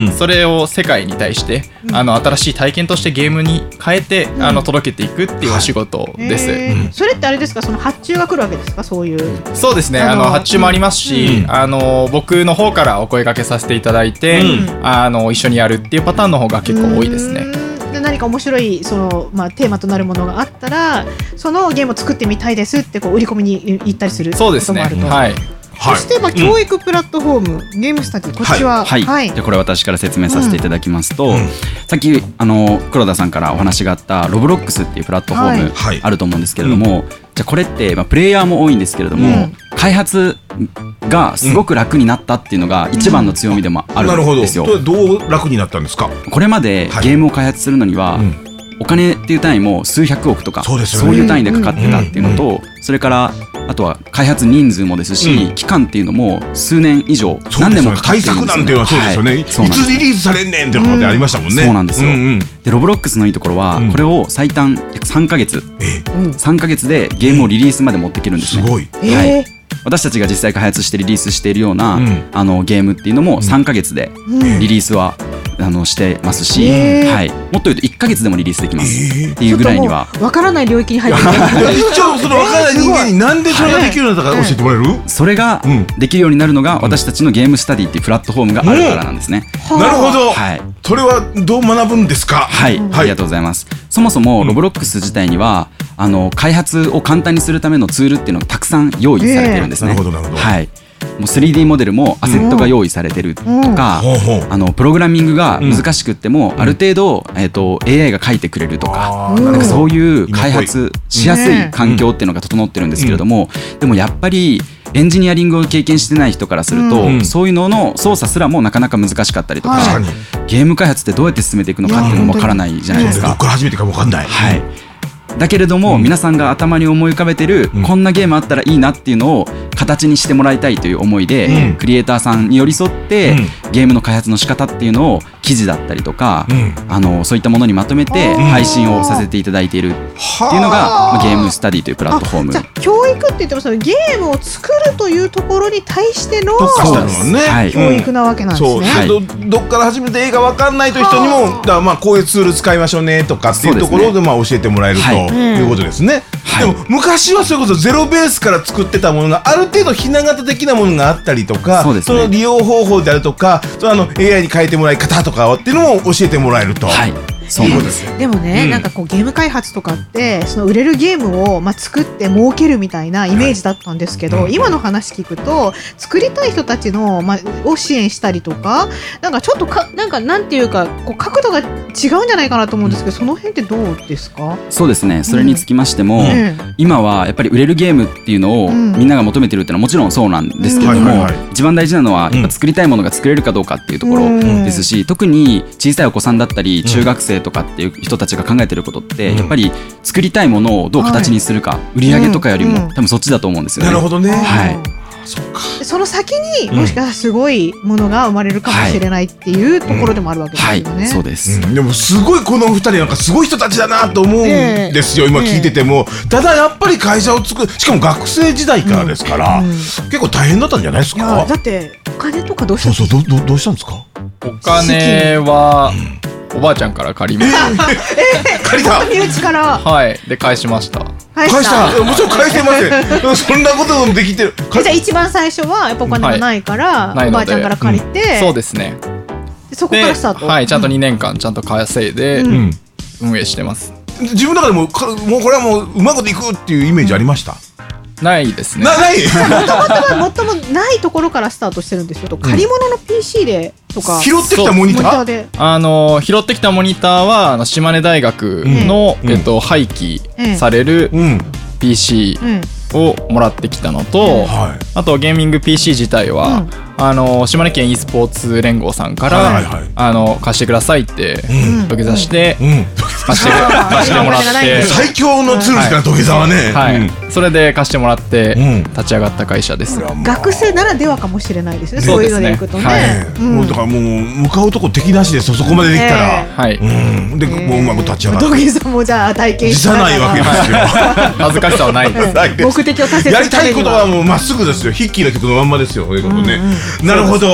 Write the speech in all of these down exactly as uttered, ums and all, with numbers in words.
それを世界に対して、うん、あの新しい体験としてゲームに変えて、うん、あの届けていくっていうお仕事です、はい。 えーうん、それってあれですか、その発注が来るわけですか、そういう。 そうですね、あの発注もありますし、うん、あの僕の方からお声掛けさせていただいて、うん、あの一緒にやるっていうパターンの方が結構多いですね。 で何か面白いその、まあ、テーマとなるものがあったら、そのゲームを作ってみたいですってこう売り込みに行ったりすることもあると。そうですね、はい。そして、まあ、教育プラットフォーム、うん、ゲームスタディ、こっちは、 はいはい、でこれ私から説明させていただきますと、うん、さっきあの黒田さんからお話があったロブロックスっていうプラットフォーム、はい、あると思うんですけれども、うん、じゃあこれって、まあ、プレイヤーも多いんですけれども、うん、開発がすごく楽になったっていうのが一番の強みでもあるんですよ。 うん、なるほど。どう楽になったんですか。 これまでゲームを開発するのには、はい、うん、お金っていう単位も数百億とか そ, う、ね、そういう単位でかかってたっていうのと、うんうん、それからあとは開発人数もですし、うん、期間っていうのも数年以上何年もかかってるんですよね。対策なんていうのはそうですよね、はい、いつリリースされんねんっていうのがありましたもんね。そうなんですよ、うんうん、でロブロックスのいいところは、うん、これを最短約さんかげつ、えー、さんかげつでゲームをリリースまで持っていけるんですね。 すごい、 はい、えー私たちが実際開発してリリースしているような、うん、あのゲームっていうのもさんかげつでリリースは、うん、あのしてますし、えーはい、もっと言うといっかげつでもリリースできますっていうぐらいには、 わからない領域に入ってる一応そのわからない人間になんでそれができるようになったか教えてもらえる、はい、 それができるようになるのが、うん、私たちのゲームスタディっていうプラットフォームがあるからなんですね、 うん、なるほど、はい、それはどう学ぶんですか。 はい、はい、ありがとうございます。そもそもロブロックス自体にはあの開発を簡単にするためのツールっていうのがたくさん用意されてるんですね、えー、なるほどなるほど、はい、もう スリーディー モデルもアセットが用意されてるとか、うん、あのプログラミングが難しくっても、うん、ある程度、えーと、エーアイ が書いてくれるとか、なんかそういう開発しやすい環境っていうのが整ってるんですけれども、うん、でもやっぱりエンジニアリングを経験してない人からすると、うん、そういうのの操作すらもなかなか難しかったりとか、はい、ゲーム開発ってどうやって進めていくのかっていうのもわからないじゃないですか。 どこから始めていくかわかんない、 はい、だけれども、うん、皆さんが頭に思い浮かべてる、うん、こんなゲームあったらいいなっていうのを形にしてもらいたいという思いで、うん、クリエイターさんに寄り添って、うん、ゲームの開発の仕方っていうのを記事だったりとか、うん、あのそういったものにまとめて配信をさせていただいているっていうのが、まあ、ゲームスタディというプラットフォーム。 じゃあ教育って言ってもそのゲームを作るというところに対しての教育なわけなんですね、うんはい、 ど, どっから始めていいか分かんないという人にもだからまあこういうツール使いましょうねとかっていうところでまあ教えてもらえると、はい、いうことですね、はい、でも昔はそれこそゼロベースから作ってたものがある程度ひな形的なものがあったりとか、 そ, うです、ね、その利用方法であるとか、そのあの エーアイ に変えてもらい方とかっていうのも教えてもらえると、はい、 そうなんですよ。 でもね、うん、なんかこうゲーム開発とかってその売れるゲームをまあ作って儲けるみたいなイメージだったんですけど、はい、今の話聞くと作りたい人たちの、まあ、を支援したりとか、なんかちょっとかなんかなんていうかこう角度が違うんじゃないかなと思うんですけど、その辺ってどうですか。 そうですね、それにつきましても、うん、今はやっぱり売れるゲームっていうのをみんなが求めてるっていうのはもちろんそうなんですけれども、うんはいはいはい、一番大事なのはやっぱ作りたいものが作れるかどうかっていうところですし、うん、特に小さいお子さんだったり中学生とかっていう人たちが考えてることって、うん、やっぱり作りたいものをどう形にするか、はい、売り上げとかよりも、うん、多分そっちだと思うんですよね。 なるほどね、 はい、 そっか。 その先にもしかしたらすごいものが生まれるかもしれないっていうところでもあるわけですよね、 はいはい、そうです、 うん、でもすごいこのふたりなんかすごい人たちだなと思うんですよ、えー、今聞いてても、えー、ただやっぱり会社を作る、しかも学生時代からですから、うんうん、結構大変だったんじゃないですか。 いやだってお金とかどうしたんですか。 そうそう ど, ど, どうしたんですか。 お金は、うん、おばあちゃんから借りました。 えー、借りた。身内から。 はい。で返しました。 返した。 返した。もちろん返してません。そんなこともできてる。 じゃあ一番最初はやっぱお金がないから、はい、おばあちゃんから借りて、うん、 そうですね。 そこからスタート。 はい。ちゃんとにねんかんちゃんと稼いで、うん、運営してます。 自分の中でももうこれはもううまいこといくっていうイメージありました。 ないですね。 なない。 もともとはもっともないところからスタートしてるんですよ。借り物の ピーシー でとか拾ってきたモニターで、 あの拾ってきたモニターはあの島根大学の、うん、えっと、廃棄される ピーシーをもらってきたのと、うん、あとゲーミング ピーシー 自体は、うん、あの島根県 e スポーツ連合さんから、はいはい、あの貸してくださいって土下座して、うんうん、貸して貸してもらって最強のツールですから、土下座はね、 はい、うん、それで貸してもらって立ち上がった会社です、 うん、学生ならではかもしれないですね、そういうのでいくとね、はい、 うん、もうだからもう向かうとこ敵なしですよ、そこまでできたら、えー、はい、うん、で、えー、もううまく立ち上がって土下座もじゃあ体験したないわけですよ恥ずかしさはないです目的を達成するためにはやりたいことはもうまっすぐですよ、ヒッキーの曲のまんまですよ、そういうことね、うんうん、なるほど。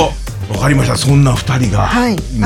わかりました。そんなふたりが、 はい